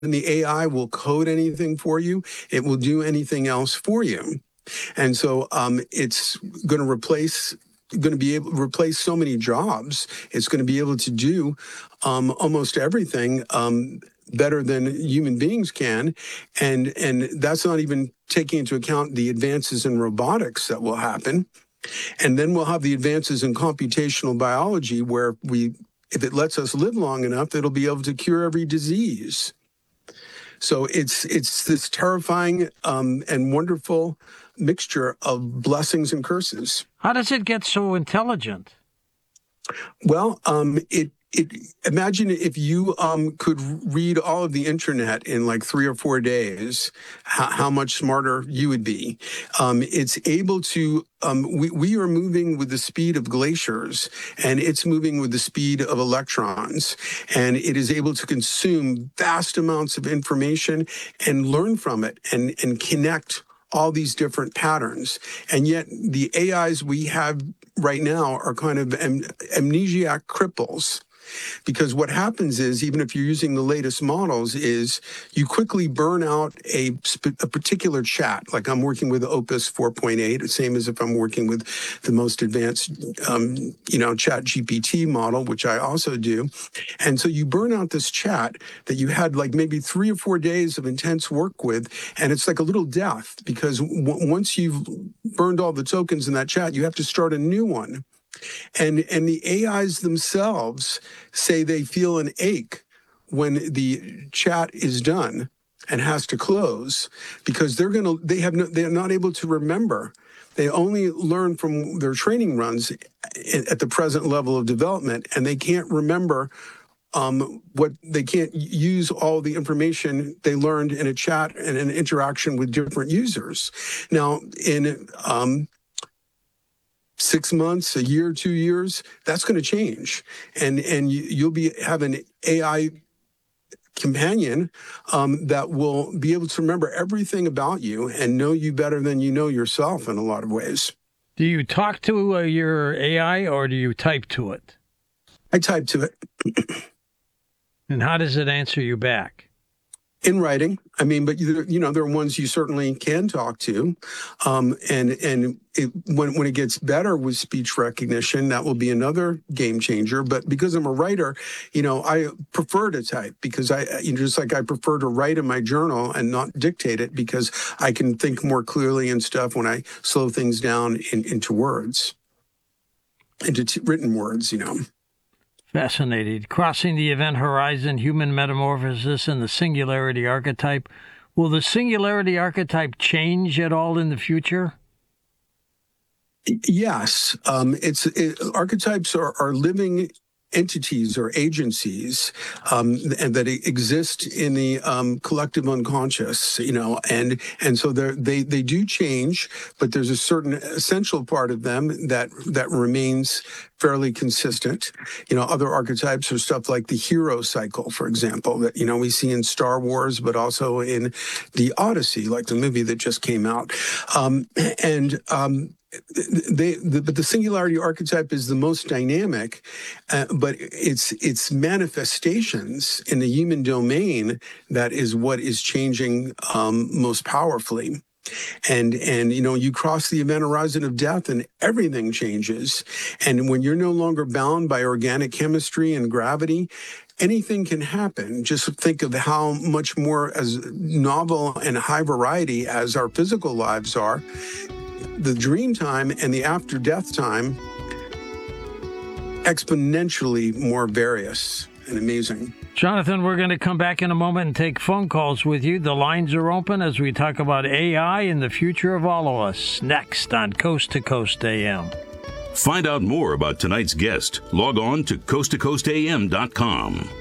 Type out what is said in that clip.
the AI will code anything for you. It will do anything else for you. And so it's going to be able to replace so many jobs. It's going to be able to do almost everything better than human beings can. And that's not even taking into account the advances in robotics that will happen. And then we'll have the advances in computational biology where if it lets us live long enough, it'll be able to cure every disease. So it's this terrifying and wonderful mixture of blessings and curses. How does it get so intelligent? Well, imagine if you could read all of the internet in like 3 or 4 days, how much smarter you would be. It's able to, we are moving with the speed of glaciers, and it's moving with the speed of electrons. And it is able to consume vast amounts of information and learn from it and connect all these different patterns. And yet the AIs we have right now are kind of amnesiac cripples. Because what happens is, even if you're using the latest models, is you quickly burn out a particular chat. Like I'm working with Opus 4.8, same as if I'm working with the most advanced, Chat GPT model, which I also do. And so you burn out this chat that you had like maybe 3 or 4 days of intense work with, and it's like a little death because once you've burned all the tokens in that chat, you have to start a new one. And the AIs themselves say they feel an ache when the chat is done and has to close because they're not able to remember. They only learn from their training runs at the present level of development, and they can't remember they can't use all the information they learned in a chat and an interaction with different users. Now, in 6 months, a year, 2 years, that's going to change. And you'll have an AI companion that will be able to remember everything about you and know you better than you know yourself in a lot of ways. Do you talk to your AI or do you type to it? I type to it. And how does it answer you back? In writing. I mean, but there are ones you certainly can talk to. When it gets better with speech recognition, that will be another game changer. But because I'm a writer, I prefer to type because just like I prefer to write in my journal and not dictate it because I can think more clearly and stuff when I slow things down into words, into written words, Fascinated. Crossing the event horizon, human metamorphosis, and the singularity archetype. Will the singularity archetype change at all in the future? Yes. Archetypes are living entities or agencies and that exist in the collective unconscious, and so they do change, but there's a certain essential part of them that remains fairly consistent. Other archetypes are stuff like the hero cycle, for example, that we see in Star Wars, but also in the Odyssey, like the movie that just came out, but the singularity archetype is the most dynamic, but it's manifestations in the human domain that is what is changing most powerfully. And you cross the event horizon of death and everything changes. And when you're no longer bound by organic chemistry and gravity, anything can happen. Just think of how much more as novel and high variety as our physical lives are. The dream time and the after death time exponentially more various and amazing. Jonathan, we're going to come back in a moment and take phone calls with you. The lines are open as we talk about AI and the future of all of us. Next on Coast to Coast AM. Find out more about tonight's guest. Log on to coasttocoastam.com.